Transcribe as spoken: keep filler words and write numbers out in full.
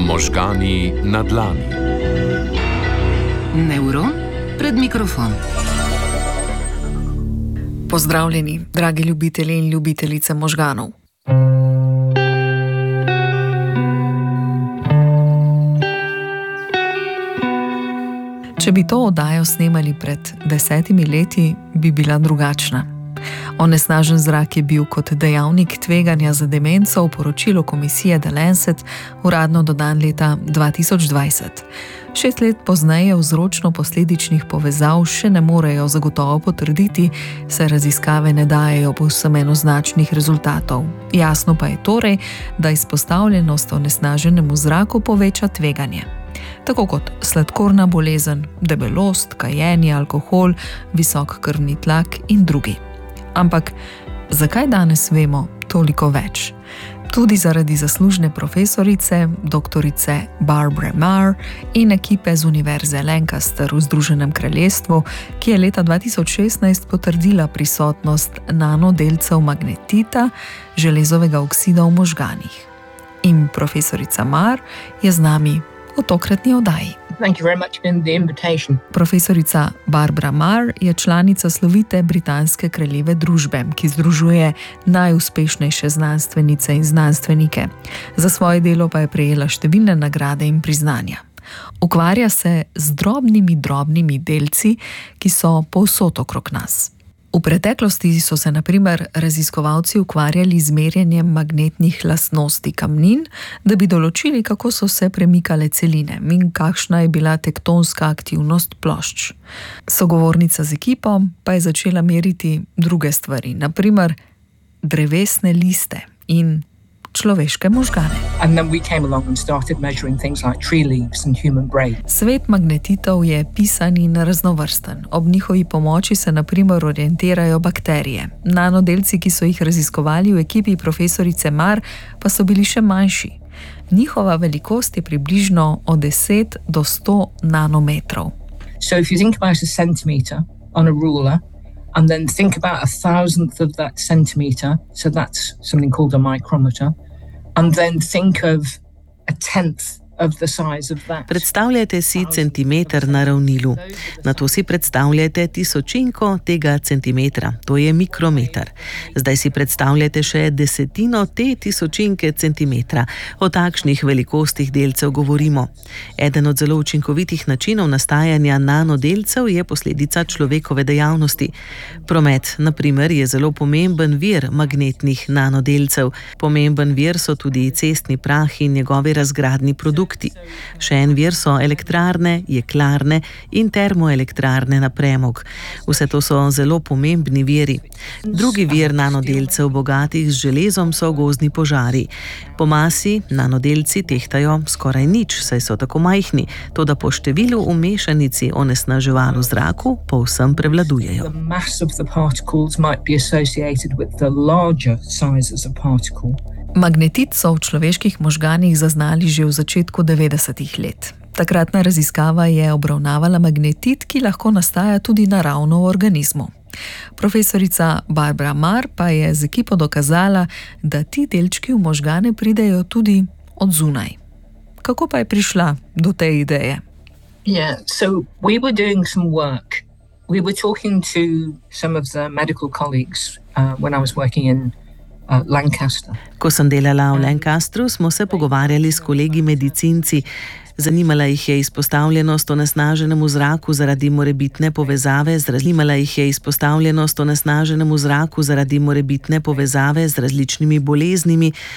Možgani na dlani. Nevron pred mikrofon. Pozdravljeni, dragi ljubitelji in ljubitelice možganov. Če bi to oddajo snemali pred desetimi leti, bi bila drugačna. Onesnažen zrak je bil kot dejavnik tveganja za demenco v poročilu komisije The Lancet uradno dodan leta dva tisoč dvajset. Šest let pozneje vzročno-posledičnih povezav še ne morejo zagotovo potrditi, saj raziskave ne dajejo povsem enoznačnih rezultatov. Jasno pa je torej, da izpostavljenost onesnaženemu zraku poveča tveganje. Tako kot sladkorna bolezen, debelost, kajenje, alkohol, visok krvni tlak in drugi. Ampak zakaj danes vemo toliko več? Tudi zaradi zaslužne profesorice, doktorice Barbara Marr in ekipe z Univerze Lancaster v Združenem kraljestvu, ki je leta dva tisoč šestnajst potrdila prisotnost nanodelcev magnetita, železovega oksida v možganih. In profesorica Marr je z nami v tokratni oddaji. Thank you very much for the invitation. Profesorica Barbara Marr je članica slovite britanske kraljeve družbe, ki združuje najuspešnejše znanstvenice in znanstvenike. Za svoje delo pa je prejela številne nagrade in priznanja. Ukvarja se z drobnimi, drobnimi delci, ki so povsod okrog nas. V preteklosti so se na primer raziskovalci ukvarjali z merjenjem magnetnih lastnosti kamnin, da bi določili, kako so se premikale celine in kakšna je bila tektonska aktivnost plošč. Sogovornica z ekipo pa je začela meriti druge stvari, na primer drevesne liste in človeške možgane. And then we came along and started measuring things like tree leaves and human brain. Svet magnetitov je pisan in raznovrsten. Ob njihovi pomoči se na primer orientirajo bakterije. Nanodelci, ki so jih raziskovali v ekipi profesorice Marr, pa so bili še manjši. Njihova velikost je približno od deset do sto nanometrov. So if you think about a centimeter on a ruler, and then think about a thousandth of that centimeter, so that's something called a micrometer, and then think of a tenth of the size of that. Predstavljajte si centimeter na ravnilu. Nato si predstavljajte tisočinko tega centimetra, to je mikrometer. Zdaj si predstavljajte še desetino te tisočinke centimetra. O takšnih velikostih delcev govorimo. Eden od zelo učinkovitih načinov nastajanja nanodelcev je posledica človekove dejavnosti. Promet, na primer, je zelo pomemben vir magnetnih nanodelcev. Pomemben vir so tudi cestni prah in njegovi razgradni produkti. Še en vir so elektrarne, jeklarne in termoelektrarne na premog. Vse to so zelo pomembni viri. Drugi vir nanodelcev bogatih z železom so gozdni požari. Po masi nanodelci tehtajo skoraj nič, saj so tako majhni, toda po številu v mešanici onesnaževal v zraku povsem prevladujejo. The mass of the particles might be associated with the larger sizes of particle. Magnetit so v človeških možganih zaznali že v začetku devetdesetih let. Takratna raziskava je obravnavala magnetit, ki lahko nastaja tudi naravno v organizmu. Profesorica Barbara Marr pa je z ekipo dokazala, da ti delčki v možgane pridejo tudi od zunaj. Kako pa je prišla do te ideje? Yeah, so we were doing some work. We were talking to some of the medical colleagues uh, when I was working in Uh, Lancaster. Ko sem delala v Lancastru, smo se pogovarjali s kolegi medicinci. Zanimala jih je izpostavljenost onesnaženemu zraku zaradi morebitne povezave z Zanimala jih je izpostavljenost onesnaženemu zraku zaradi morebitne povezave z različnimi boleznimi,